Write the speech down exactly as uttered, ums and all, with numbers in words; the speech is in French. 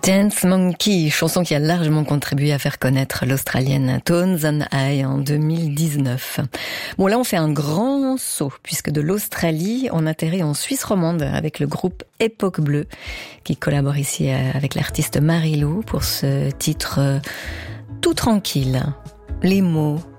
Dance Monkey, chanson qui a largement contribué à faire connaître l'Australienne Tones and I en deux mille dix-neuf. Bon, là, on fait un grand saut, puisque de l'Australie, on atterrit en Suisse romande avec le groupe Époque Bleue, qui collabore ici avec l'artiste Marie-Lou pour ce titre tout tranquille. Les mots